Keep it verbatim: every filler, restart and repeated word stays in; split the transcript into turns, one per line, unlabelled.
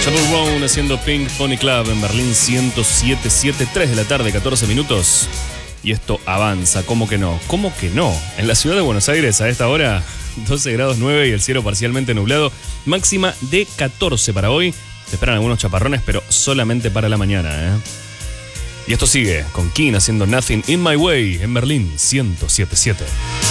Savile Row haciendo Pink Pony Club en Berlín ciento siete punto siete, tres de la tarde, catorce minutos. Y esto avanza, ¿cómo que no? ¿Cómo que no? En la ciudad de Buenos Aires a esta hora, doce grados nueve y el cielo parcialmente nublado. Máxima de catorce para hoy. Te esperan algunos chaparrones, pero solamente para la mañana, ¿eh? Y esto sigue con King haciendo Nothing in My Way en Berlín ciento siete punto siete.